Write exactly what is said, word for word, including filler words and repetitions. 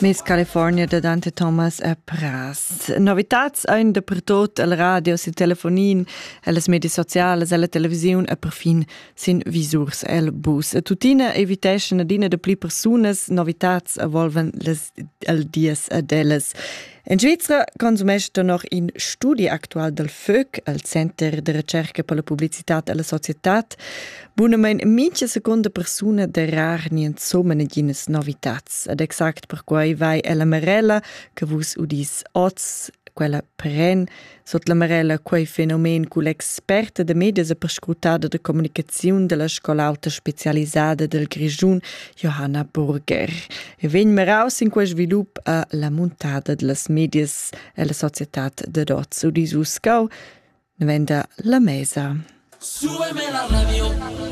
Miss California da Dante Thomas a Pras. Novitats ein dappertut alla radio, si telefonin, alle media sociales, alla televisiun e perfin sin visurs el bus. A tutina eviteschen adina de pli persunas novitats evolven les al dies adeles. In Svizzera consumesta noch in studi actual del F Ö C, al Center de Recerca per la Publicitat e la Societat, bunamein mincha secunda persuna de rar nien sommen gines novitats. Ad exact per quai vai ella Marella, che vus udis oz, quella pren, sot la Marella quei fenomen cu l'experta de medias e perscrutada de comunicaziun de la scola alta specialisada del Grigiun, Johanna Burger. E vegn meraus in quei svilup a la montada de las medias e la societat de dots. Udis uscau, ne venda la mesa. Súbeme la radio.